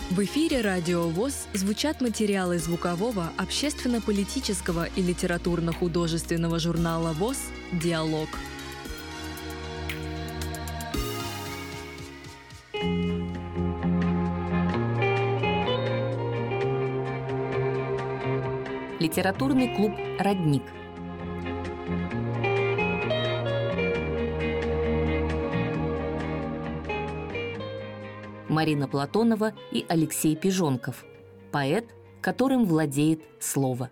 В эфире Радио ВОС звучат материалы звукового, общественно-политического и литературно-художественного журнала ВОС «Диалог». Литературный клуб «Родник». Марина Платонова и Алексей Пижонков. Поэт, которым владеет слово.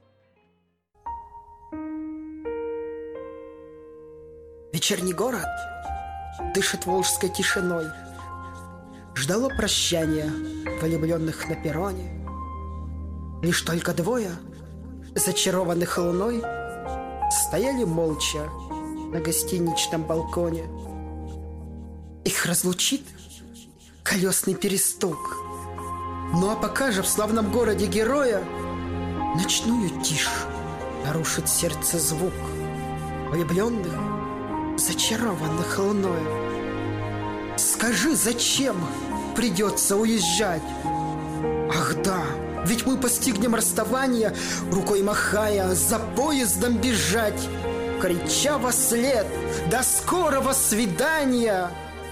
Вечерний город дышит волжской тишиной. Ждало прощания влюбленных на перроне. Лишь только двое, зачарованных луной, стояли молча на гостиничном балконе. Их разлучит колесный перестук. Ну а пока же в славном городе героя ночную тишь нарушит сердце звук влюбленных, зачарованных луною. Скажи, зачем придется уезжать? Ах да, ведь мы постигнем расставание, рукой махая, за поездом бежать, крича во след: до скорого свидания!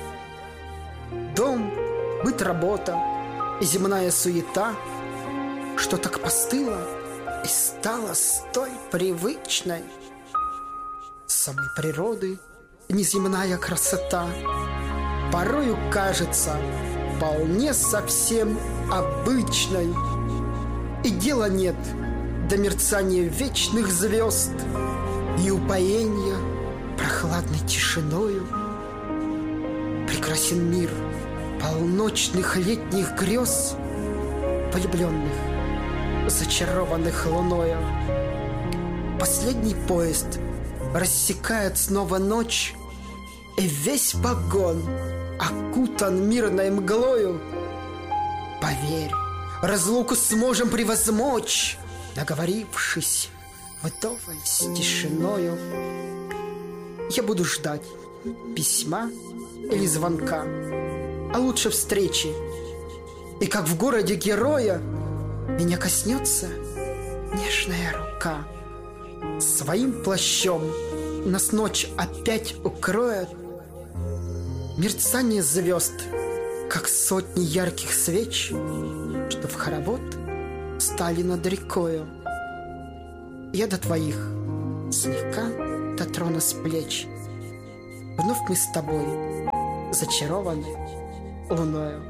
Дом, быт, работа и земная суета, что так постыла и стала столь привычной. Самой природы неземная красота порою кажется вполне совсем обычной. И дела нет до мерцания вечных звезд и упоения прохладной тишиною. Прекрасен мир полночных летних грез, влюбленных, зачарованных луною. Последний поезд рассекает снова ночь, и весь вагон окутан мирной мглою. Поверь, разлуку сможем превозмочь, договорившись вдоволь с тишиною. Я буду ждать письма или звонка, а лучше встречи. И как в городе героя меня коснется нежная рука. Своим плащом нас ночь опять укроет. Мерцание звезд, как сотни ярких свеч, что в хоровод стали над рекою. Я до твоих слегка дотронусь плеч. Вновь мы с тобой зачарованы луною.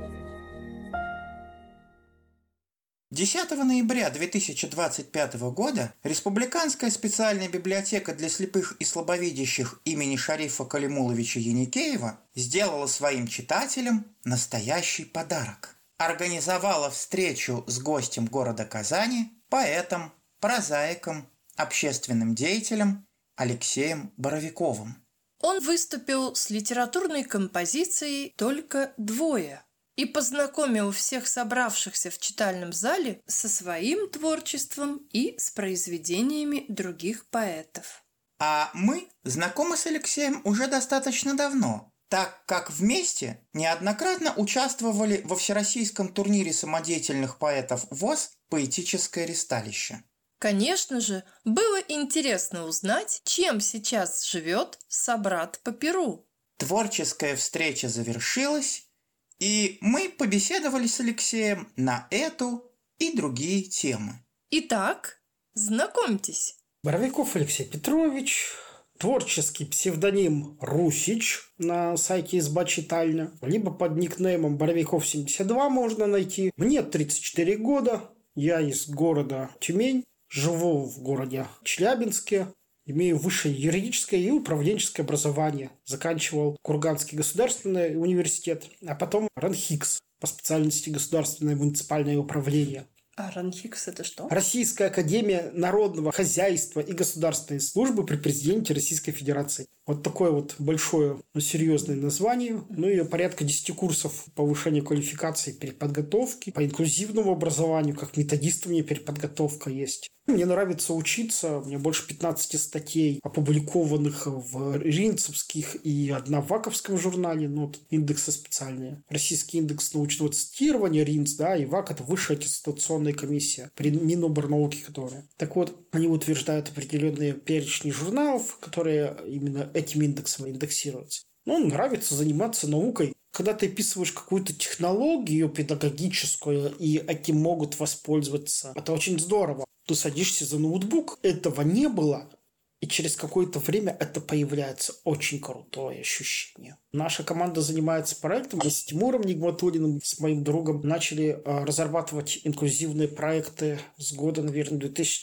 10 ноября 2025 года Республиканская специальная библиотека для слепых и слабовидящих имени Шарифа Калимуловича Еникеева сделала своим читателям настоящий подарок. Организовала встречу с гостем города Казани, поэтом, прозаиком, общественным деятелем Алексеем Боровиковым. Он выступил с литературной композицией «Только двое» и познакомил всех собравшихся в читальном зале со своим творчеством и с произведениями других поэтов. А мы знакомы с Алексеем уже достаточно давно, так как вместе неоднократно участвовали во всероссийском турнире самодеятельных поэтов ВОС «Поэтическое ристалище». Конечно же, было интересно узнать, чем сейчас живет собрат по перу. Творческая встреча завершилась, и мы побеседовали с Алексеем на эту и другие темы. Итак, знакомьтесь. Боровиков Алексей Петрович, творческий псевдоним Русич на сайте «Изба читальня», либо под никнеймом Боровиков72 можно найти. Мне 34 года, я из города Тюмень. Живу в городе Челябинске, имею высшее юридическое и управленческое образование. Заканчивал Курганский государственный университет, а потом РАНХИКС по специальности государственное муниципальное управление. А РАНХИКС это что? Российская академия народного хозяйства и государственной службы при президенте Российской Федерации. Вот такое вот большое, но серьезное название. Ну и порядка 10 курсов повышения квалификации, переподготовки. По инклюзивному образованию, как методист у меня переподготовка есть. Мне нравится учиться. У меня больше 15 статей, опубликованных в Ринцевских и одна в Ваковском журнале. Ну, вот индексы специальные. Российский индекс научного цитирования, РИНЦ, да, и ВАК – это высшая аттестационная комиссия при Миноборнауки, которая. Так вот, они утверждают определенные перечни журналов, которые именно этим индексом индексируются. Ну, нравится заниматься наукой. Когда ты описываешь какую-то технологию педагогическую, и этим могут воспользоваться, это очень здорово. Ты садишься за ноутбук, этого не было, и через какое-то время это появляется очень крутое ощущение. Наша команда занимается проектом. Мы с Тимуром Нигматуллиным, с моим другом, начали разрабатывать инклюзивные проекты с года, наверное,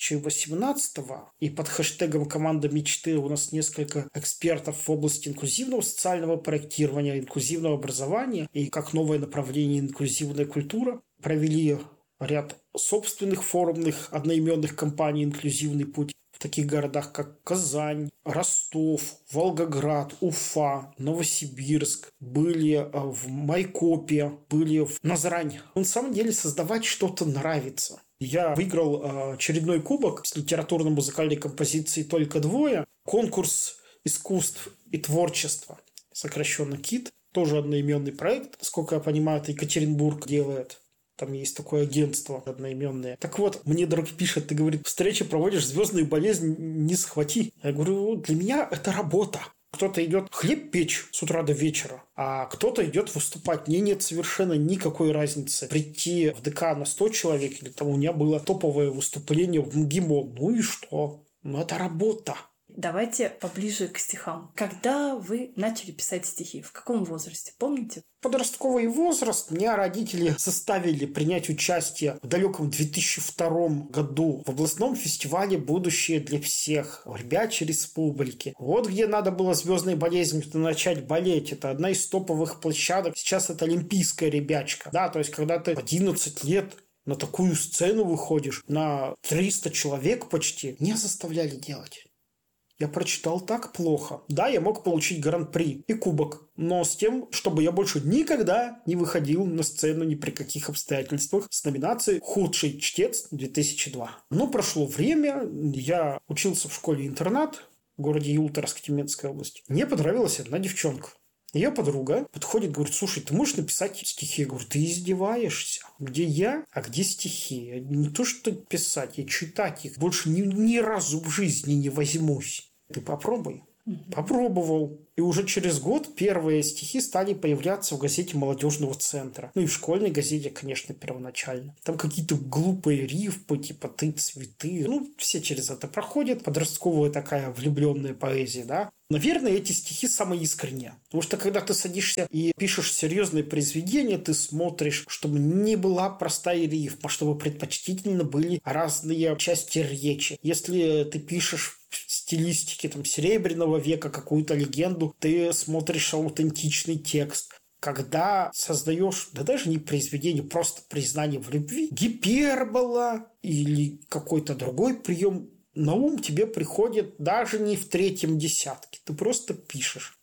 2018-го. И под хэштегом «Команда мечты» у нас несколько экспертов в области инклюзивного социального проектирования, инклюзивного образования и как новое направление инклюзивная культура. Провели ряд собственных форумных одноименных кампаний «Инклюзивный путь» в таких городах, как Казань, Ростов, Волгоград, Уфа, Новосибирск, были в Майкопе, были в Назрани. На самом деле создавать что-то нравится. Я выиграл очередной кубок с литературно-музыкальной композицией «Только двое». Конкурс искусств и творчества, сокращенно КИТ. Тоже одноименный проект. Сколько я понимаю, это Екатеринбург делает. Там есть такое агентство одноименное. Так вот, мне друг пишет, ты, говорит, встречи проводишь, звездную болезнь не схвати. Я говорю, для меня это работа. Кто-то идет хлеб печь с утра до вечера, а кто-то идет выступать. Мне нет совершенно никакой разницы прийти в ДК на 100 человек, или там у меня было топовое выступление в МГИМО. Ну и что? Ну это работа. Давайте поближе к стихам. Когда вы начали писать стихи? В каком возрасте? Помните? Подростковый возраст. Меня родители заставили принять участие в далеком 2002 году в областном фестивале «Будущее для всех» в Ребячей Республике. Вот где надо было звездной болезнью начать болеть. Это одна из топовых площадок. Сейчас это Олимпийская Ребячка. Да, то есть, когда ты 11 лет на такую сцену выходишь, на 300 человек почти, меня заставляли делать. Я прочитал так плохо. Да, я мог получить гран-при и кубок, но с тем, чтобы я больше никогда не выходил на сцену ни при каких обстоятельствах с номинацией «Худший чтец 2002». Но прошло время, я учился в школе-интернат в городе Юлторск, Тюменской области. Мне понравилась одна девчонка. Ее подруга подходит, говорит, слушай, ты можешь написать стихи? Я говорю, ты издеваешься. Где я, а где стихи? Не то, что писать, я читать их больше ни разу в жизни не возьмусь. Ты попробуй. Попробовал. И уже через год первые стихи стали появляться в газете молодежного центра. Ну и в школьной газете, конечно, первоначально. Там какие-то глупые рифмы, типа «ты цветы». Ну, все через это проходят. Подростковая такая влюбленная поэзия, да. Наверное, эти стихи самые искренние. Потому что когда ты садишься и пишешь серьезные произведения, ты смотришь, чтобы не была простая рифма, чтобы предпочтительно были разные части речи. Если ты пишешь в стилистике там, Серебряного века какую-то легенду, ты смотришь аутентичный текст. Когда создаешь, да даже не произведение, просто признание в любви, гипербола или какой-то другой прием на ум тебе приходит даже не в третьем десятке. Ты просто пишешь.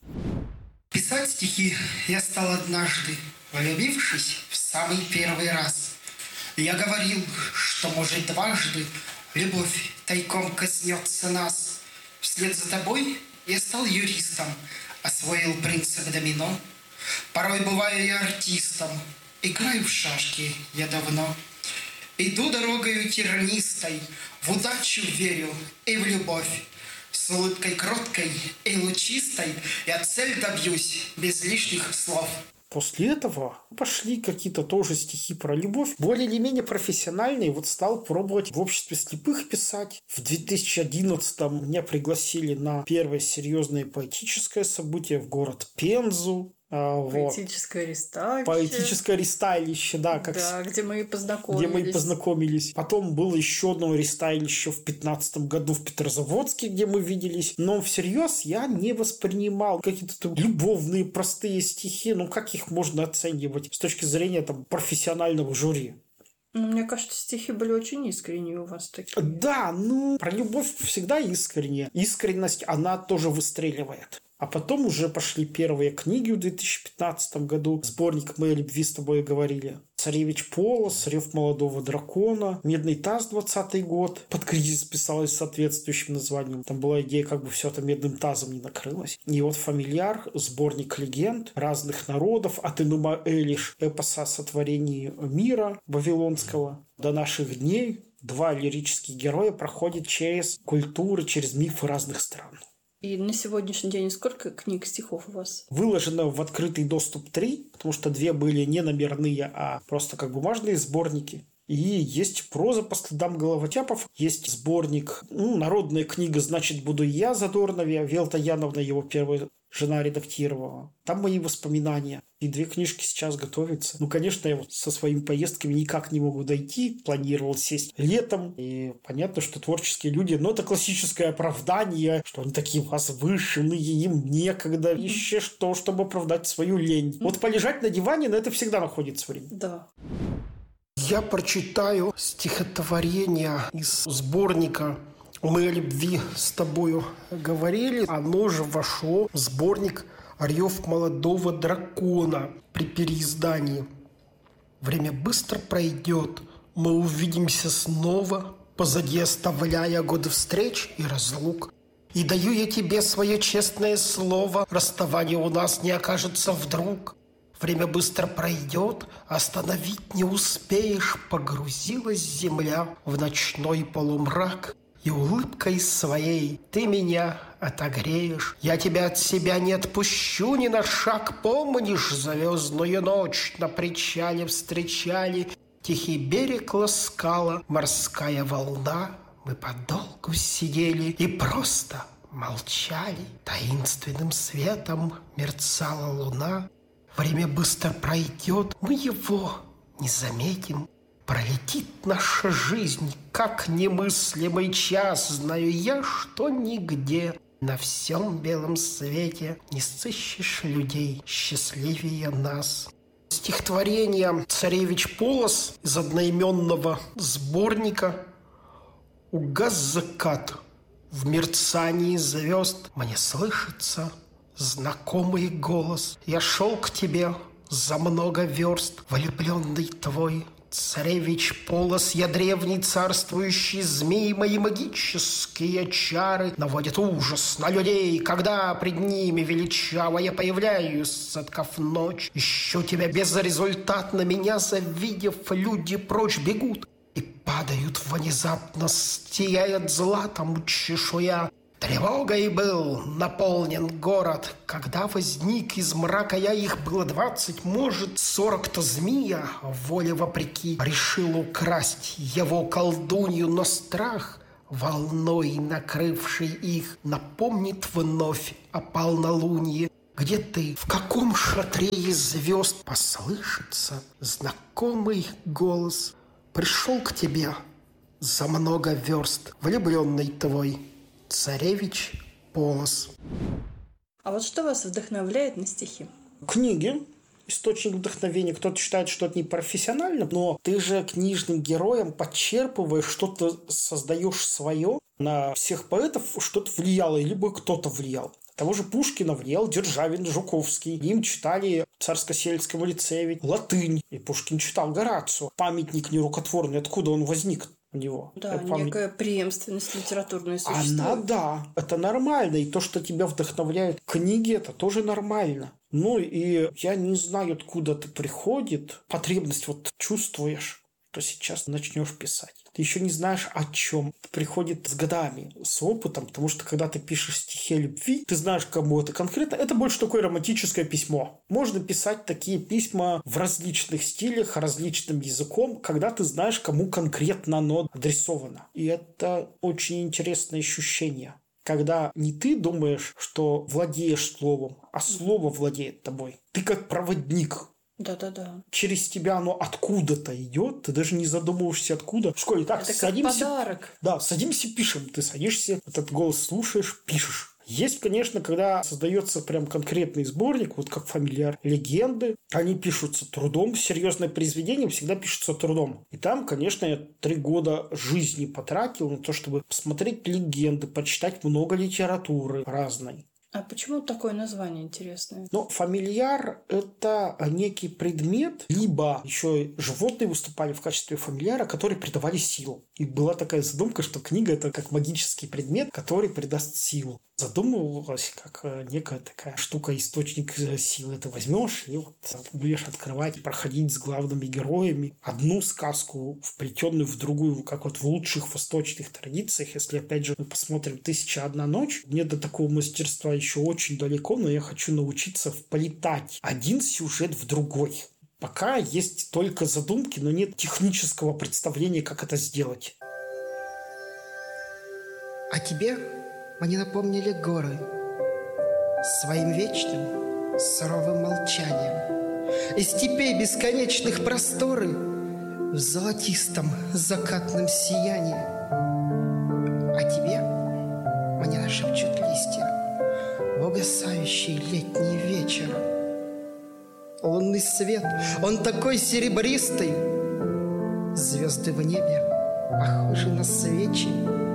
Писать стихи я стал однажды, влюбившись в самый первый раз. Я говорил, что, может, дважды любовь тайком коснется нас. Вслед за тобой я стал юристом, освоил принцип домино. Порой бываю я артистом, играю в шашки я давно. Иду дорогою тернистой, в удачу верю и в любовь. С улыбкой кроткой и лучистой я цель добьюсь без лишних слов. После этого пошли какие-то тоже стихи про любовь, более или менее профессиональные. Вот стал пробовать в обществе слепых писать. В 2011-м меня пригласили на первое серьезное поэтическое событие в город Пензу. Поэтическое рестайлище. Поэтическое рестайлище, да. Где мы и познакомились. Потом было еще одно рестайлище в 2015 году в Петрозаводске, где мы виделись. Но всерьез я не воспринимал какие-то любовные простые стихи. Ну, как их можно оценивать с точки зрения там, профессионального жюри? Ну, мне кажется, стихи были очень искренние у вас такие. Да, про любовь всегда искренне. Искренность, она тоже выстреливает. А потом уже пошли первые книги в 2015 году. Сборник «Мы о любви с тобой говорили». «Царевич Полос», «Рев молодого дракона», «Медный таз» 20 год. Под кризис писалось с соответствующим названием. Там была идея, как бы все это медным тазом не накрылось. И вот «Фамильяр», сборник легенд разных народов, от Энума Элиш, эпоса о сотворении мира вавилонского до наших дней. 2 лирических героя проходят через культуры, через мифы разных стран. И на сегодняшний день сколько книг стихов у вас? Выложено в открытый доступ 3, потому что 2 были не номерные, а просто как бумажные сборники. И есть проза по следам головотяпов, есть сборник, народная книга «Значит, буду и я» Задорнове, Велта Яновна, его первая жена, редактировала. Там мои воспоминания. И 2 книжки сейчас готовятся. Конечно, я вот со своими поездками никак не могу дойти. Планировал сесть летом. И понятно, что творческие люди, но это классическое оправдание, что они такие возвышенные, им некогда, еще что, чтобы оправдать свою лень. Вот полежать на диване, на это всегда находится время. Да. Я прочитаю стихотворение из сборника «Мы о любви с тобою говорили». Оно же вошло в сборник «Рев молодого дракона» при переиздании. Время быстро пройдет, мы увидимся снова, позади оставляя годы встреч и разлук. И даю я тебе свое честное слово, расставание у нас не окажется вдруг. Время быстро пройдет, остановить не успеешь, погрузилась земля в ночной полумрак. И улыбкой своей ты меня отогреешь. Я тебя от себя не отпущу ни на шаг. Помнишь, звездную ночь на причале встречали? Тихий берег ласкала морская волна. Мы подолгу сидели и просто молчали. Таинственным светом мерцала луна. Время быстро пройдет, мы его не заметим. Пролетит наша жизнь, как немыслимый час. Знаю я, что нигде на всем белом свете не сыщешь людей счастливее нас. Стихотворение «Царевич Полос» из одноименного сборника. Угас закат, в мерцании звезд мне слышится знакомый голос. Я шел к тебе за много верст, влюбленный твой Царевич Полос. Я древний царствующий змей, мои магические чары наводят ужас на людей, когда пред ними величаво я появляюсь, соткав ночь. Ищу тебя безрезультатно, меня завидев, люди прочь бегут и падают внезапно, сияет златом чешуя. Тревогой был наполнен город, когда возник из мрака я. Их было 20, может 40-то змея, воле вопреки, решил украсть его колдунью, но страх, волной накрывший их, напомнит вновь о полнолунье. Где ты? В каком шатре из звезд послышится знакомый голос? Пришел к тебе за много верст, влюбленный твой Царевич Полос. А вот что вас вдохновляет на стихи? Книги. Источник вдохновения. Кто-то считает, что это не профессионально, но ты же книжным героем подчерпываешь, что-то создаешь свое. На всех поэтов что-то влияло, либо кто-то влиял. Того же Пушкина влиял Державин, Жуковский. Им читали в Царско-сельском лицее ведь латынь. И Пушкин читал Горацио. Памятник нерукотворный. Откуда он возник? У него. Да, некая преемственность литературная существует. Она, да, это нормально. И то, что тебя вдохновляют книги, это тоже нормально. Ну и я не знаю, откуда это приходит. Потребность вот чувствуешь, то сейчас начнешь писать. Ты еще не знаешь о чем. Это приходит с годами, с опытом, потому что когда ты пишешь стихи о любви, ты знаешь, кому это конкретно. Это больше такое романтическое письмо. Можно писать такие письма в различных стилях, различным языком, когда ты знаешь, кому конкретно оно адресовано. И это очень интересное ощущение. Когда не ты думаешь, что владеешь словом, а слово владеет тобой. Ты как проводник. Да-да-да. Через тебя оно откуда-то идет, ты даже не задумываешься откуда. В школе так, это садимся. Как подарок. Да, садимся, пишем. Ты садишься, этот голос слушаешь, пишешь. Есть, конечно, когда создается прям конкретный сборник, вот как «Фамильяр», легенды, они пишутся трудом, серьезное произведение всегда пишутся трудом. И там, конечно, я 3 года жизни потратил на то, чтобы посмотреть легенды, почитать много литературы разной. А почему такое название интересное? Но фамильяр – это некий предмет, либо еще животные выступали в качестве фамильяра, которые придавали силу. И была такая задумка, что книга – это как магический предмет, который придаст силу. Задумывалась как некая такая штука, источник силы. Ты возьмешь и вот будешь открывать, проходить с главными героями одну сказку, вплетенную в другую, как вот в лучших восточных традициях. Если, опять же, мы посмотрим «1001 ночь», мне до такого мастерства еще очень далеко, но я хочу научиться вплетать один сюжет в другой. Пока есть только задумки, но нет технического представления, как это сделать. А тебе мне напомнили горы своим вечным суровым молчанием. И степей бесконечных просторы в золотистом закатном сиянии. А тебе мне нашепчут листья в угасающий летний вечер. Лунный свет, он такой серебристый, звезды в небе похожи на свечи.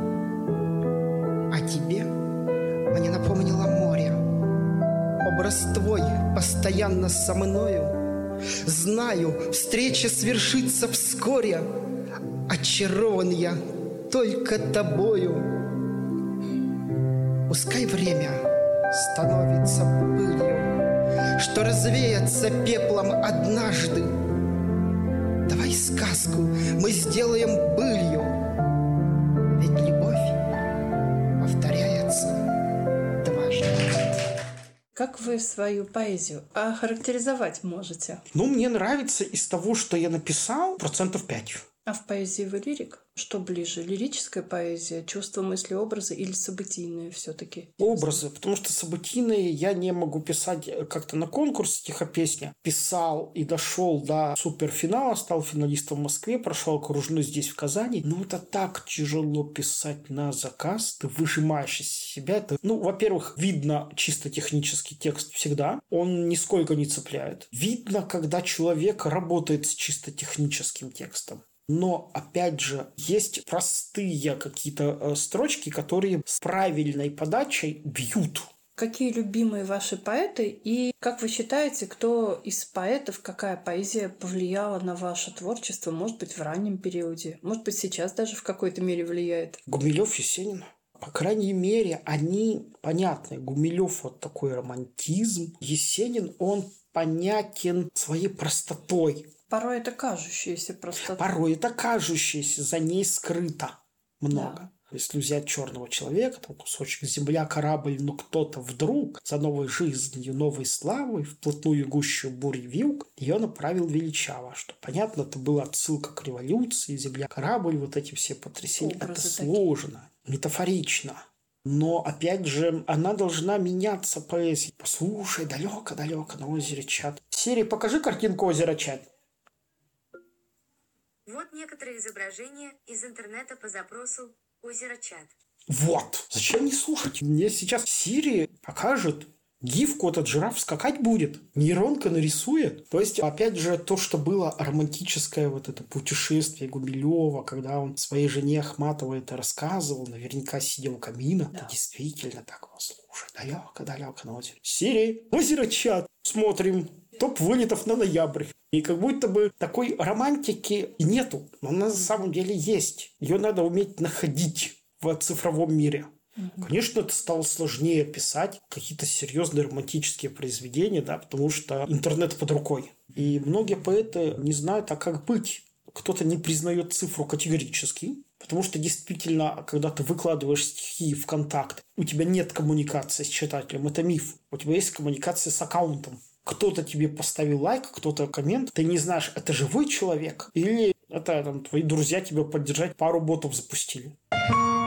А тебе мне напомнило море, образ твой постоянно со мною. Знаю, встреча свершится вскоре, очарован я только тобою. Пускай время становится пылью, что развеется пеплом однажды. Давай сказку мы сделаем былью, ведь любовь повторяется дважды. Как вы свою поэзию охарактеризовать можете? Ну, мне нравится из того, что я написал, 5%. А в поэзии вы лирик? Что ближе? Лирическая поэзия, чувства, мысли, образы или событийные все-таки? Образы, потому что событийные я не могу писать как-то на конкурс стихопесня. Писал и дошел до суперфинала, стал финалистом в Москве, прошел окружной здесь, в Казани. Но это так тяжело писать на заказ, ты выжимаешь из себя. Это, во-первых, видно чисто технический текст всегда, он нисколько не цепляет. Видно, когда человек работает с чисто техническим текстом. Но, опять же, есть простые какие-то строчки, которые с правильной подачей бьют. Какие любимые ваши поэты? И как вы считаете, кто из поэтов, какая поэзия повлияла на ваше творчество? Может быть, в раннем периоде? Может быть, сейчас даже в какой-то мере влияет? Гумилев, Есенин. По крайней мере, они понятны. Гумилев вот такой романтизм. Есенин, он понятен своей простотой. Порой это кажущееся простота. Порой это кажущееся, за ней скрыто много. Да. Если взять черного человека, там кусочек земля, корабль, но кто-то вдруг за новой жизнью, новой славой, вплотную гущу бури вилк, ее направил величаво. Что понятно, это была отсылка к революции, земля, корабль, вот эти все потрясения. Образы это сложно, такие. Метафорично. Но, опять же, она должна меняться поэзией. Послушай, далеко-далеко на озере Чад. Сири, покажи картинку озера Чад. Вот некоторые изображения из интернета по запросу «Озеро Чад». Вот. Зачем не слушать? Мне сейчас Сири покажет гифку, этот жираф скакать будет. Нейронка нарисует. То есть, опять же, то, что было романтическое вот это путешествие Гумилева, когда он своей жене Ахматовой это рассказывал, наверняка сидел у камина. Да. Это действительно так. Слушай, далеко-далеко на озере. Сири, озеро Чад. Смотрим. Топ вылетов на ноябрь. И как будто бы такой романтики нету. Но она на самом деле есть. Ее надо уметь находить в цифровом мире. Конечно, это стало сложнее писать какие-то серьезные романтические произведения, да, потому что интернет под рукой. И многие поэты не знают, а как быть. Кто-то не признает цифру категорически, потому что действительно, когда ты выкладываешь стихи в контакт, у тебя нет коммуникации с читателем. Это миф. У тебя есть коммуникация с аккаунтом. Кто-то тебе поставил лайк, кто-то коммент. Ты не знаешь, это живой человек или это твои друзья тебя поддержать, пару ботов запустили.